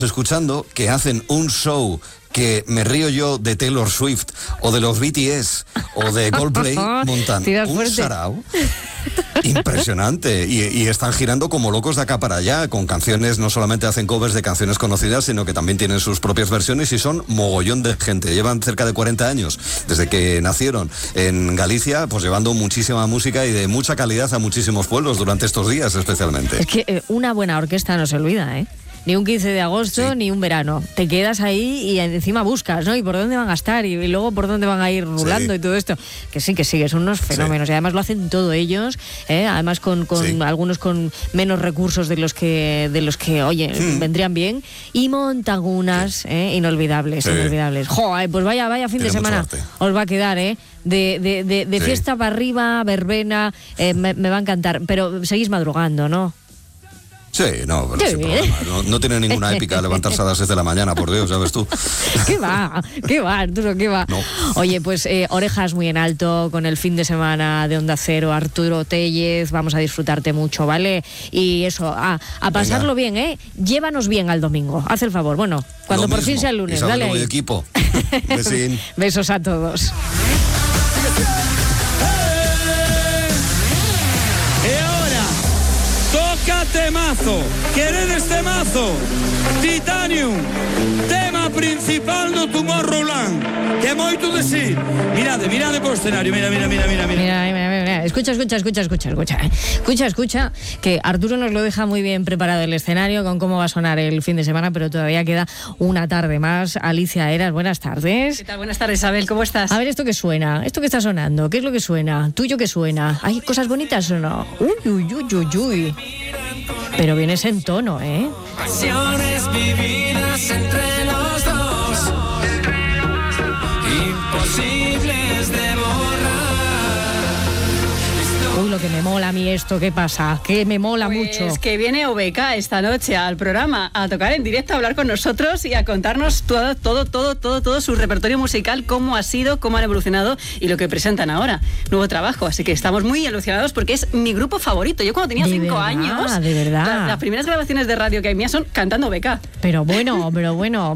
escuchando que hacen un show que me río yo de Taylor Swift o de los BTS o de Coldplay, montan un sarao impresionante y están girando como locos de acá para allá con canciones. No solamente hacen covers de canciones conocidas, sino que también tienen sus propias versiones y son mogollón de gente. Llevan cerca de 40 años desde que nacieron en Galicia, pues llevando muchísima música y de mucha calidad a muchísimos pueblos durante estos días especialmente. Es que una buena orquesta no se olvida, ¿eh? Ni un 15 de agosto, ni un verano. Te quedas ahí y encima buscas, ¿no? Y por dónde van a estar y luego por dónde van a ir rulando y todo esto. Que sí, son unos fenómenos. Y además lo hacen todo ellos, además con algunos con menos recursos de los que oye, vendrían bien. Y montan unas inolvidables. Joder, pues vaya fin de semana os va a quedar, de fiesta para arriba, verbena, me va a encantar. Pero seguís madrugando, ¿no? Sí, no, pero sin problema. No tiene ninguna épica levantarse a las 6 de la mañana, por Dios, ¿sabes tú? ¿Qué va, Arturo, qué va? No. Oye, pues orejas muy en alto con el fin de semana de Onda Cero, Arturo Tellez, vamos a disfrutarte mucho, ¿vale? Y eso, a pasarlo bien, ¿eh? Llévanos bien al domingo, haz el favor. Bueno, cuando por fin sea el lunes, dale ahí. Equipo. Besín. Besos a todos. Temazo, queredes temazo, Titanium, tema principal do Tomorrowland, que é moito decir. Mirade por escenario, mira. Escucha, que Arturo nos lo deja muy bien preparado el escenario con cómo va a sonar el fin de semana, pero todavía queda una tarde más. Alicia Eras, buenas tardes. ¿Qué tal? Buenas tardes, Isabel, ¿cómo estás? A ver, esto que suena, esto que está sonando, ¿qué es lo que suena? ¿Tuyo qué suena? ¿Hay cosas bonitas o no? Uy. Pero vienes en tono, ¿eh? Pasiones vividas entre los dos, imposibles de borrar. Uy, lo que me mola a mí esto, ¿qué pasa? Que me mola mucho. Es que viene OBK esta noche al programa a tocar en directo, a hablar con nosotros y a contarnos todo su repertorio musical, cómo ha sido, cómo han evolucionado y lo que presentan ahora. Nuevo trabajo, así que estamos muy ilusionados porque es mi grupo favorito. Yo cuando tenía 5 años, de verdad. Las primeras grabaciones de radio que hay mías son cantando OBK. Pero bueno. Bueno,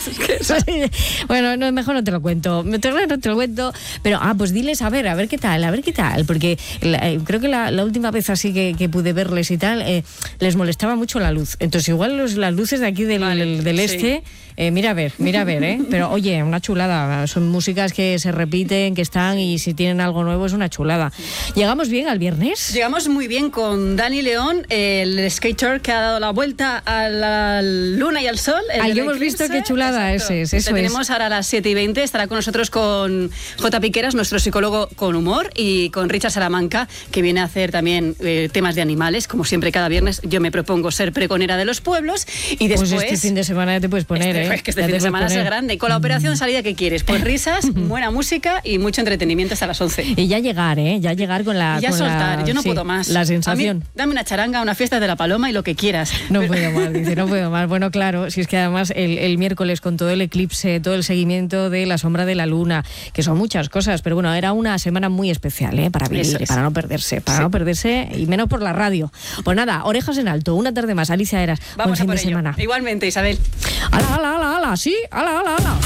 no, mejor no te lo cuento. No te lo cuento. Pero, pues diles, a ver qué tal. Porque creo que la última vez así que pude verles y tal, les molestaba mucho la luz. Entonces, igual las luces de aquí del este, mira a ver, pero oye, una chulada. Son músicas que se repiten, que están, y si tienen algo nuevo es una chulada. ¿Llegamos bien al viernes? Llegamos muy bien con Dani León, el skater que ha dado la vuelta a la luna y al sol. Ahí hemos visto qué chulada eso es. Tenemos ahora a las 7:20, estará con nosotros con J. Piqueras, nuestro psicólogo con humor, y con Richard Salamanca, que viene a hacer también temas de animales. Como siempre, cada viernes yo me propongo ser pregonera de los pueblos, y después... Pues este fin de semana ya te puedes poner, Es que este fin de semana es grande. Y con la operación salida, ¿qué quieres? Pues risas, buena música y mucho entretenimiento hasta las 11. Y ya llegar con la... Ya soltar, yo no puedo más. La sensación. A mí, dame una charanga, una fiesta de la Paloma y lo que quieras. No puedo más. Bueno, claro, si es que además el miércoles con todo el eclipse, todo el seguimiento de la sombra de la luna, que son muchas cosas, pero bueno, era una semana muy especial, para vivir, para no perderse, y menos por la radio. Pues nada, orejas en alto, una tarde más. Alicia Eras, vamos buen fin a por de ello. semana. Igualmente, Isabel. ¡Hala! Sí, ¡hala!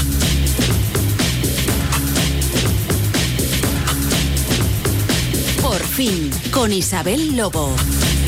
Por fin, con Isabel Lobo.